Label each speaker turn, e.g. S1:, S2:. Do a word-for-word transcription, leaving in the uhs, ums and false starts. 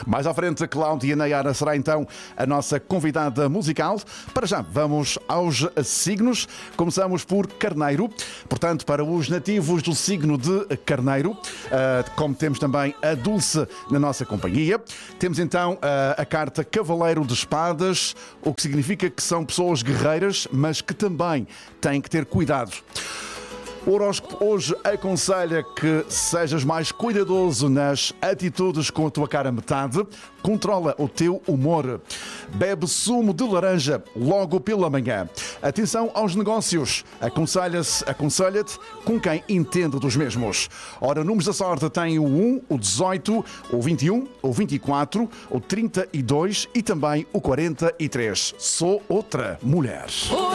S1: Mais à frente, a Cláudia Nayara será então a nossa convidada musical. Para já, vamos aos signos. Começamos por Carneiro. Portanto, para os nativos do signo de Carneiro, como temos também a Dulce na nossa companhia, temos então a carta Cavaleiro de Espadas, o que significa que são pessoas guerreiras, mas que também têm que ter cuidado. O horóscopo hoje aconselha que sejas mais cuidadoso nas atitudes com a tua cara metade. Controla o teu humor. Bebe sumo de laranja logo pela manhã. Atenção aos negócios. Aconselha-se, aconselha-te com quem entende dos mesmos. Ora, números da sorte têm o um, o dezoito, o vinte e um, o vinte e quatro, o trinta e dois e também o quarenta e três. Sou outra mulher.